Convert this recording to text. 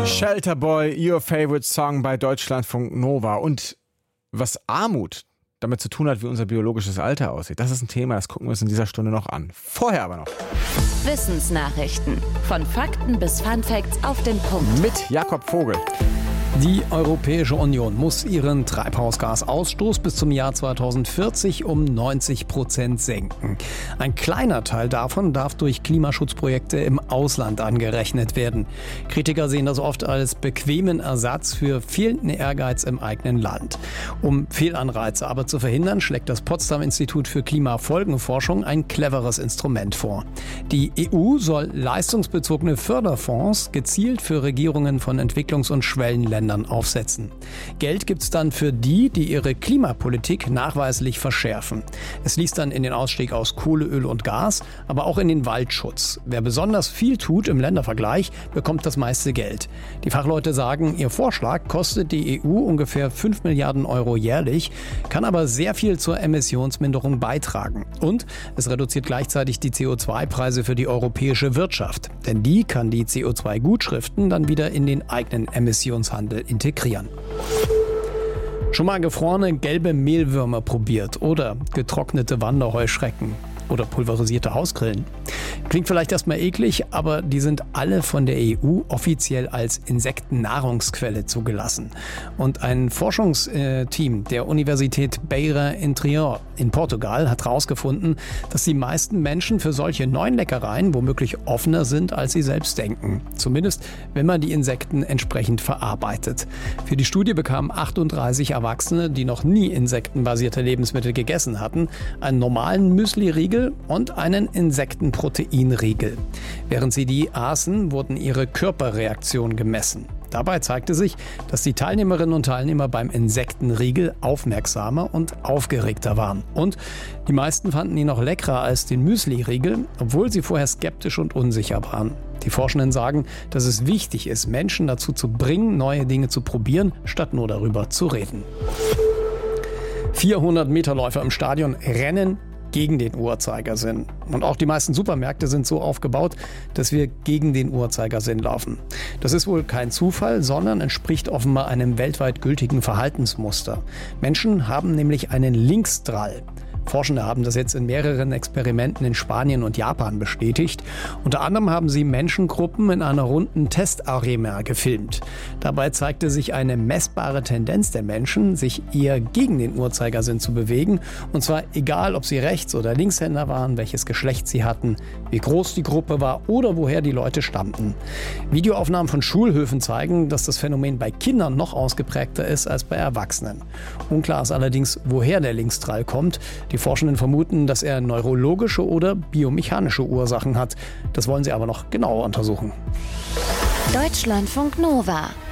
Shelter Boy, your favorite song bei Deutschlandfunk Nova. Und was Armut damit zu tun hat, wie unser biologisches Alter aussieht, das ist ein Thema, das gucken wir uns in dieser Stunde noch an. Vorher aber noch Wissensnachrichten. Von Fakten bis Funfacts auf den Punkt. mit Jakob Vogel. Die Europäische Union muss ihren Treibhausgasausstoß bis zum Jahr 2040 um 90% senken. Ein kleiner Teil davon darf durch Klimaschutzprojekte im Ausland angerechnet werden. Kritiker sehen das oft als bequemen Ersatz für fehlenden Ehrgeiz im eigenen Land. Um Fehlanreize aber zu verhindern, schlägt das Potsdam-Institut für Klimafolgenforschung ein cleveres Instrument vor. Die EU soll leistungsbezogene Förderfonds gezielt für Regierungen von Entwicklungs- und Schwellenländern aufsetzen. Geld gibt's dann für die ihre Klimapolitik nachweislich verschärfen. Es fließt dann in den Ausstieg aus Kohle, Öl und Gas, aber auch in den Waldschutz. Wer besonders viel tut im Ländervergleich, bekommt das meiste Geld. Die Fachleute sagen, ihr Vorschlag kostet die EU ungefähr 5 Milliarden Euro jährlich, kann aber sehr viel zur Emissionsminderung beitragen. Und es reduziert gleichzeitig die CO2-Preise für die europäische Wirtschaft. Denn die kann die CO2-Gutschriften dann wieder in den eigenen Emissionshandel integrieren. Schon mal gefrorene gelbe Mehlwürmer probiert oder getrocknete Wanderheuschrecken oder pulverisierte Hausgrillen? Klingt vielleicht erstmal eklig, aber die sind alle von der EU offiziell als Insektennahrungsquelle zugelassen. Und ein Forschungsteam der Universität Beira Interior in Portugal hat herausgefunden, dass die meisten Menschen für solche neuen Leckereien womöglich offener sind, als sie selbst denken. Zumindest, wenn man die Insekten entsprechend verarbeitet. Für die Studie bekamen 38 Erwachsene, die noch nie insektenbasierte Lebensmittel gegessen hatten, einen normalen Müsli-Riegel und einen Insektenproteinriegel. Während sie die aßen, wurden ihre Körperreaktionen gemessen. Dabei zeigte sich, dass die Teilnehmerinnen und Teilnehmer beim Insektenriegel aufmerksamer und aufgeregter waren. Und die meisten fanden ihn noch leckerer als den Müsli-Riegel, obwohl sie vorher skeptisch und unsicher waren. Die Forschenden sagen, dass es wichtig ist, Menschen dazu zu bringen, neue Dinge zu probieren, statt nur darüber zu reden. 400 Meterläufer im Stadion rennen gegen den Uhrzeigersinn. Und auch die meisten Supermärkte sind so aufgebaut, dass wir gegen den Uhrzeigersinn laufen. Das ist wohl kein Zufall, sondern entspricht offenbar einem weltweit gültigen Verhaltensmuster. Menschen haben nämlich einen Linksdrall. Forschende haben das jetzt in mehreren Experimenten in Spanien und Japan bestätigt. Unter anderem haben sie Menschengruppen in einer runden Testarena gefilmt. Dabei zeigte sich eine messbare Tendenz der Menschen, sich eher gegen den Uhrzeigersinn zu bewegen. Und zwar egal, ob sie Rechts- oder Linkshänder waren, welches Geschlecht sie hatten, wie groß die Gruppe war oder woher die Leute stammten. Videoaufnahmen von Schulhöfen zeigen, dass das Phänomen bei Kindern noch ausgeprägter ist als bei Erwachsenen. Unklar ist allerdings, woher der Linksdrall kommt. Die Forschenden vermuten, dass er neurologische oder biomechanische Ursachen hat. Das wollen sie aber noch genauer untersuchen. Deutschlandfunk Nova.